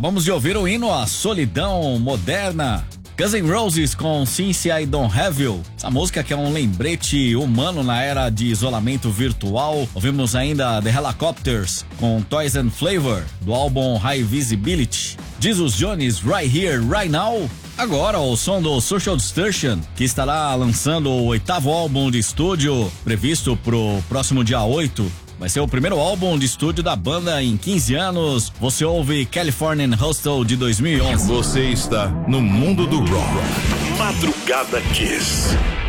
Acabamos de ouvir o hino à solidão moderna. Guns N' Roses com Since I Don't Have You. Essa música que é um lembrete humano na era de isolamento virtual. Ouvimos ainda The Helicopters com Toys and Flavor, do álbum High Visibility. Jesus Jones, Right Here, Right Now. Agora o som do Social Distortion, que estará lançando o 8º álbum de estúdio, previsto pro próximo dia 8. Vai ser o primeiro álbum de estúdio da banda em 15 anos. Você ouve Californian Hostel de 2011. Você está no mundo do rock. Madrugada Kiss.